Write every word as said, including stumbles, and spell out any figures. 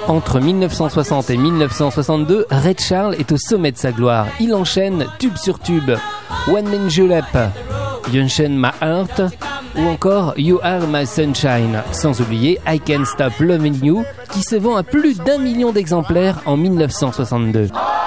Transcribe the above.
Entre dix-neuf cent soixante et dix-neuf cent soixante-deux, Ray Charles est au sommet de sa gloire. Il enchaîne tube sur tube. One Man Julep, Unchain My Heart ou encore You Are My Sunshine. Sans oublier I Can't Stop Loving You qui se vend à plus d'un million d'exemplaires en dix-neuf cent soixante-deux.